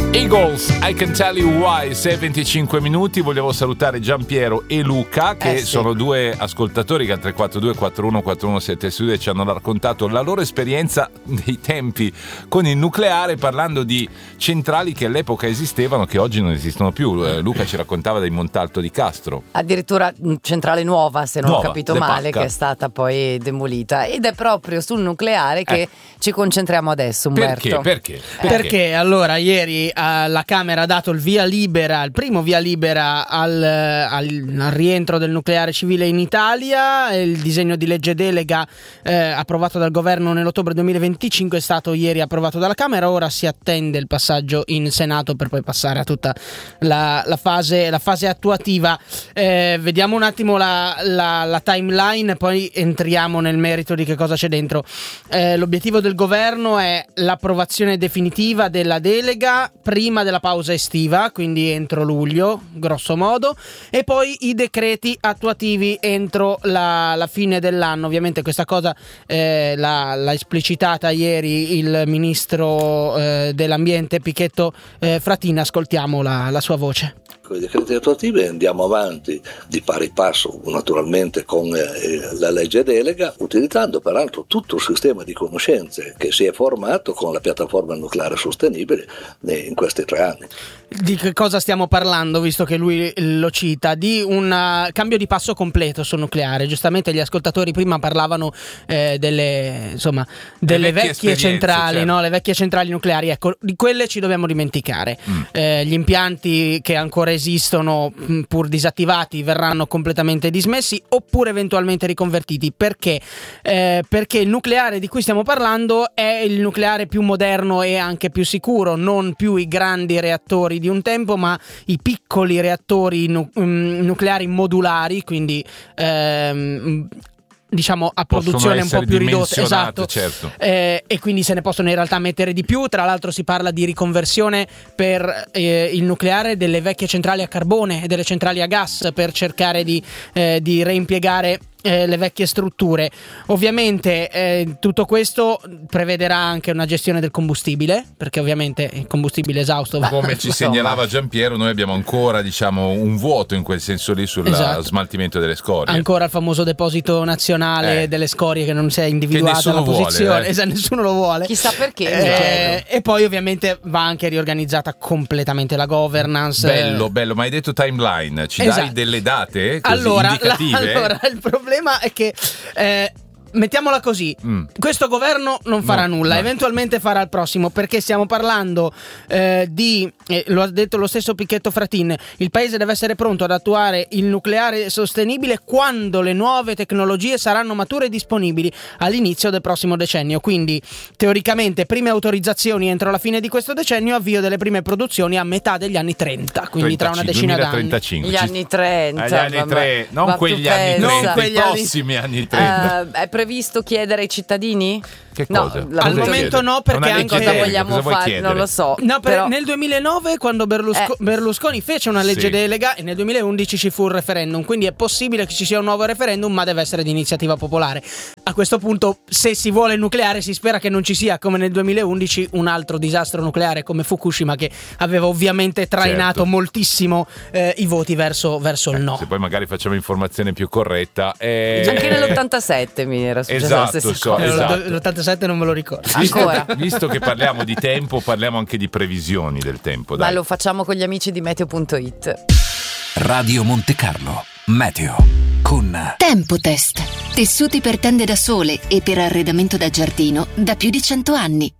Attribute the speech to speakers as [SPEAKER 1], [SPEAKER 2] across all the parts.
[SPEAKER 1] Eagles, I Can Tell You Why, 6:25 minuti. Volevo salutare Giampiero e Luca, che sono due ascoltatori che al 342 41 4172 ci hanno raccontato la loro esperienza dei tempi con il nucleare, parlando di centrali che all'epoca esistevano, che oggi non esistono più. Luca ci raccontava del Montalto di Castro.
[SPEAKER 2] Addirittura centrale nuova, se non ho capito male, che è stata poi demolita. Ed è proprio sul nucleare che ci concentriamo adesso, Umberto.
[SPEAKER 3] Perché allora ieri la Camera ha dato il primo via libera al rientro del nucleare civile in Italia. Il disegno di legge delega approvato dal governo nell'ottobre 2025 è stato ieri approvato dalla Camera. Ora si attende il passaggio in Senato per poi passare a tutta la fase attuativa. Vediamo un attimo la timeline, poi entriamo nel merito di che cosa c'è dentro. L'obiettivo del governo è l'approvazione definitiva della delega prima della pausa estiva, quindi entro luglio grosso modo, e poi i decreti attuativi entro la fine dell'anno. Ovviamente questa cosa l'ha esplicitata ieri il ministro dell'ambiente Pichetto Fratin. Ascoltiamo la sua voce.
[SPEAKER 4] Con i decreti attuativi andiamo avanti di pari passo naturalmente con la legge delega, utilizzando peraltro tutto il sistema di conoscenze che si è formato con la piattaforma nucleare sostenibile in questi 3 anni.
[SPEAKER 3] Di che cosa stiamo parlando, visto che lui lo cita? Di un cambio di passo completo sul nucleare. Giustamente gli ascoltatori prima parlavano delle vecchie centrali, certo. No? Le vecchie centrali nucleari. Ecco, di quelle ci dobbiamo dimenticare. Gli impianti che ancora esistono, pur disattivati, verranno completamente dismessi oppure eventualmente riconvertiti. Perché? Perché il nucleare di cui stiamo parlando è il nucleare più moderno e anche più sicuro, non più i grandi reattori di un tempo, ma i piccoli reattori nucleari modulari, quindi diciamo a produzione un po' più ridotta, esatto,
[SPEAKER 1] certo.
[SPEAKER 3] E quindi se ne possono in realtà mettere di più. Tra l'altro si parla di riconversione per il nucleare delle vecchie centrali a carbone e delle centrali a gas, per cercare di reimpiegare le vecchie strutture. Ovviamente tutto questo prevederà anche una gestione del combustibile, perché ovviamente il combustibile esausto
[SPEAKER 1] come ci segnalava Giampiero, noi abbiamo ancora un vuoto in quel senso lì sul smaltimento delle scorie.
[SPEAKER 3] Ancora il famoso deposito nazionale delle scorie che non si è individuata la posizione, nessuno lo vuole,
[SPEAKER 2] chissà perché.
[SPEAKER 3] E poi ovviamente va anche riorganizzata completamente la governance.
[SPEAKER 1] Bello, ma hai detto timeline, ci dai delle date così indicative?
[SPEAKER 3] Allora il problema è che mettiamola così, questo governo non farà nulla, eventualmente farà il prossimo, perché stiamo parlando lo ha detto lo stesso Pichetto Fratin, il paese deve essere pronto ad attuare il nucleare sostenibile quando le nuove tecnologie saranno mature e disponibili all'inizio del prossimo decennio. Quindi teoricamente prime autorizzazioni entro la fine di questo decennio, avvio delle prime produzioni a metà degli anni 30, quindi tra una decina d'anni.
[SPEAKER 2] 35. Gli anni 30,
[SPEAKER 1] non quegli anni 30, i prossimi anni 30.
[SPEAKER 2] È previsto chiedere ai cittadini?
[SPEAKER 1] Che cosa?
[SPEAKER 3] Al momento no, perché anche
[SPEAKER 2] cosa vogliamo fare? Non lo so.
[SPEAKER 3] No, però nel 2009 quando Berlusconi fece una legge delega, e nel 2011 ci fu un referendum, quindi è possibile che ci sia un nuovo referendum, ma deve essere di iniziativa popolare. A questo punto, se si vuole il nucleare, si spera che non ci sia, come nel 2011, un altro disastro nucleare come Fukushima, che aveva ovviamente trainato moltissimo i voti verso il no.
[SPEAKER 1] Se poi magari facciamo informazione più corretta.
[SPEAKER 2] Anche nell'87 mi era successa la stessa cosa.
[SPEAKER 3] L'87 non me lo ricordo.
[SPEAKER 2] Ancora.
[SPEAKER 1] Visto che parliamo di tempo, parliamo anche di previsioni del tempo.
[SPEAKER 2] Dai. Ma lo facciamo con gli amici di Meteo.it.
[SPEAKER 5] Radio Monte Carlo Meteo con
[SPEAKER 6] Tempotest. Tessuti per tende da sole e per arredamento da giardino da più di 100 anni.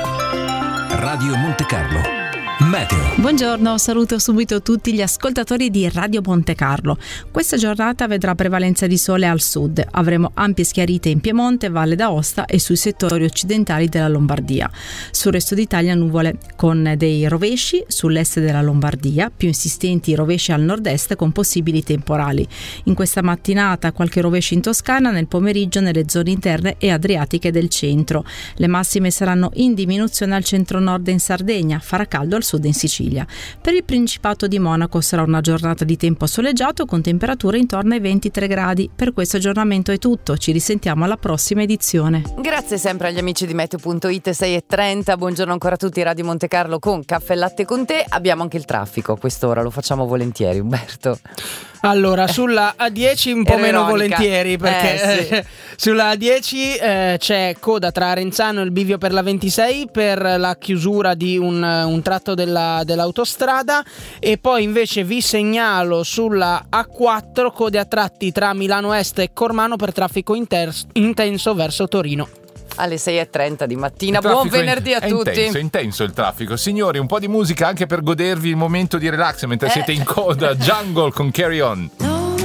[SPEAKER 5] Radio Monte Carlo Meteo.
[SPEAKER 7] Buongiorno, saluto subito tutti gli ascoltatori di Radio Monte Carlo. Questa giornata vedrà prevalenza di sole al sud. Avremo ampie schiarite in Piemonte, Valle d'Aosta e sui settori occidentali della Lombardia. Sul resto d'Italia nuvole con dei rovesci sull'est della Lombardia, più insistenti rovesci al nord-est con possibili temporali. In questa mattinata qualche rovescio in Toscana, nel pomeriggio nelle zone interne e adriatiche del centro. Le massime saranno in diminuzione al centro-nord e in Sardegna, farà caldo al sud in Sicilia. Per il Principato di Monaco sarà una giornata di tempo soleggiato con temperature intorno ai 23 gradi. Per questo aggiornamento è tutto, ci risentiamo alla prossima edizione.
[SPEAKER 2] Grazie sempre agli amici di Meteo.it. 6:30, buongiorno ancora a tutti. Radio Monte Carlo con Caffè e Latte con te. Abbiamo anche il traffico a quest'ora, lo facciamo volentieri, Umberto.
[SPEAKER 3] Allora, sulla A10 un po' meno volentieri, perché
[SPEAKER 2] sì.
[SPEAKER 3] Sulla A10 c'è coda tra Arenzano e il bivio per la 26 per la chiusura di un tratto dell'autostrada, e poi invece vi segnalo sulla A4 code a tratti tra Milano Est e Cormano per traffico intenso verso Torino.
[SPEAKER 2] Alle 6:30 di mattina. Buon venerdì a tutti.
[SPEAKER 1] È intenso il traffico. Signori, un po' di musica anche per godervi il momento di relax mentre siete in coda. Jungle con Carry On.